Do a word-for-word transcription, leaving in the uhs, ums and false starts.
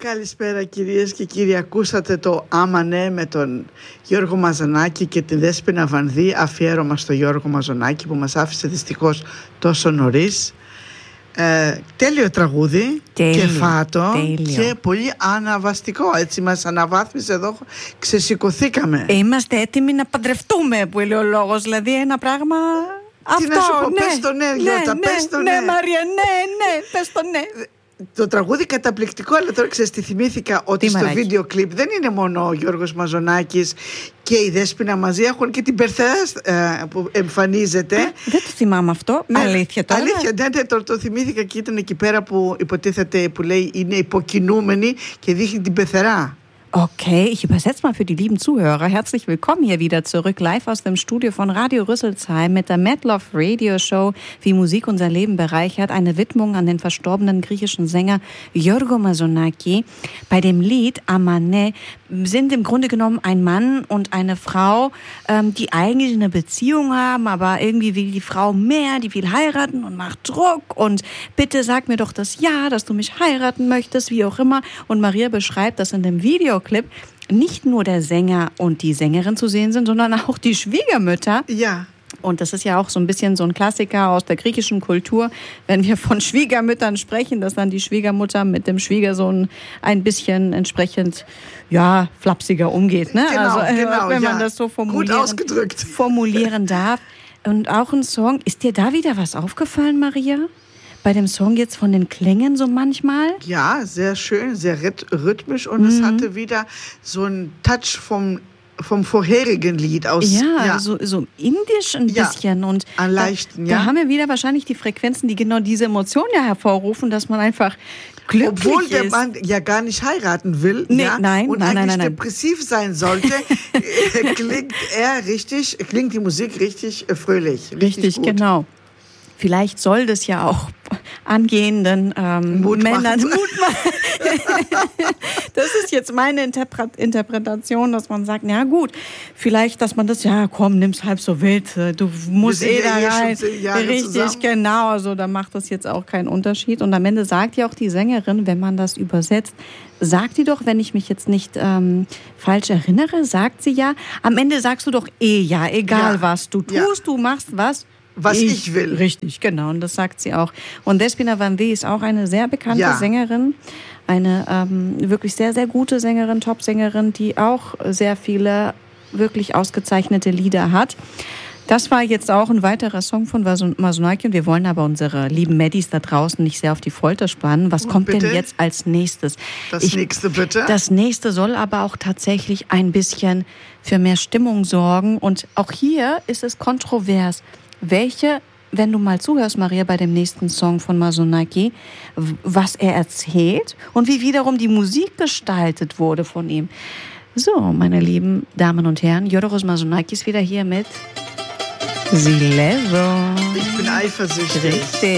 Καλησπέρα κυρίες και κύριοι. Ακούσατε το «Άμα ναι» με τον Γιώργο Μαζονάκη και την Δέσποινα Βανδύ, αφιέρωμα στο Γιώργο Μαζονάκη που μας άφησε δυστυχώς τόσο νωρίς. Ε, τέλειο τραγούδι, τέλειο, και φάτο τέλειο. Και πολύ αναβαστικό. Έτσι μας αναβάθμισε εδώ. Ξεσηκωθήκαμε. Είμαστε έτοιμοι να παντρευτούμε, που λέει ο λόγος. Δηλαδή ένα πράγμα. Τι αυτό, να σου πω, ναι, πες το ναι, Γιώτα, ναι, πες το ναι. Ναι, Μαρία, ναι, ναι, πες το ναι. Το τραγούδι καταπληκτικό, αλλά τώρα ξέρεις τι θυμήθηκα, ότι τι στο μαράκι. Βίντεο κλιπ δεν είναι μόνο ο Γιώργος Μαζονάκης και η Δέσποινα μαζί, έχουν και την Περθέα ε, που εμφανίζεται. Α, δεν το θυμάμαι αυτό, ναι, αλήθεια τώρα. Αλήθεια, ναι, ναι, το, το θυμήθηκα και ήταν εκεί πέρα που υποτίθεται, που λέει είναι υποκινούμενη και δείχνει την πεθερά. Okay, ich übersetze mal für die lieben Zuhörer. Herzlich willkommen hier wieder zurück, live aus dem Studio von Radio Rüsselsheim mit der Mad Love Radio Show, wie Musik unser Leben bereichert. Eine Widmung an den verstorbenen griechischen Sänger Yorgo Mazonaki. Bei dem Lied Amane sind im Grunde genommen ein Mann und eine Frau, ähm, die eigentlich eine Beziehung haben, aber irgendwie will die Frau mehr, die will heiraten und macht Druck und bitte sag mir doch das Ja, dass du mich heiraten möchtest, wie auch immer. Und Maria beschreibt, dass in dem Videoclip nicht nur der Sänger und die Sängerin zu sehen sind, sondern auch die Schwiegermütter. Ja. Und das ist ja auch so ein bisschen so ein Klassiker aus der griechischen Kultur, wenn wir von Schwiegermüttern sprechen, dass dann die Schwiegermutter mit dem Schwiegersohn ein bisschen entsprechend, ja, flapsiger umgeht. Ne? Genau, also, genau, wenn man ja. das so formulieren, gut ausgedrückt. formulieren darf. Und auch ein Song, ist dir da wieder was aufgefallen, Maria? Bei dem Song jetzt von den Klängen so manchmal? Ja, sehr schön, sehr rhythmisch und mhm. es hatte wieder so einen Touch vom vom vorherigen Lied aus. Ja, ja. So, so indisch ein ja, bisschen. Und an leichten, da, ja. da haben wir wieder wahrscheinlich die Frequenzen, die genau diese Emotion ja hervorrufen, dass man einfach glücklich Obwohl ist. der Mann ja gar nicht heiraten will, nee, ja, nein, und nein, eigentlich nein, nein, depressiv sein sollte, klingt er richtig, klingt die Musik richtig fröhlich. Richtig, richtig gut. Genau. Vielleicht soll das ja auch angehenden ähm, Mut Männern Mut machen. Das ist jetzt meine Interpre- Interpretation, dass man sagt, na gut, vielleicht, dass man das, ja komm, nimm's halb so wild, du musst eh da rein. Richtig, zusammen. Genau, also da macht das jetzt auch keinen Unterschied. Und am Ende sagt ja auch die Sängerin, wenn man das übersetzt, sagt die doch, wenn ich mich jetzt nicht ähm, falsch erinnere, sagt sie ja, am Ende sagst du doch eh ja, egal ja. was du tust, ja. du machst was, Was ich, ich will. Richtig, genau. Und das sagt sie auch. Und Despina Vandi ist auch eine sehr bekannte ja. Sängerin. Eine ähm, wirklich sehr, sehr gute Sängerin, Top-Sängerin, die auch sehr viele wirklich ausgezeichnete Lieder hat. Das war jetzt auch ein weiterer Song von Mazonaki. Und wir wollen aber unsere lieben Maddys da draußen nicht sehr auf die Folter spannen. Was kommt bitte? denn jetzt als nächstes? Das ich, nächste bitte? Das nächste soll aber auch tatsächlich ein bisschen für mehr Stimmung sorgen. Und auch hier ist es kontrovers. Welche, wenn du mal zuhörst, Maria, bei dem nächsten Song von Mazonaki, was er erzählt und wie wiederum die Musik gestaltet wurde von ihm. So, meine lieben Damen und Herren, Yorgos Mazonaki ist wieder hier mit Zilevo. Ich bin eifersüchtig. Richtig.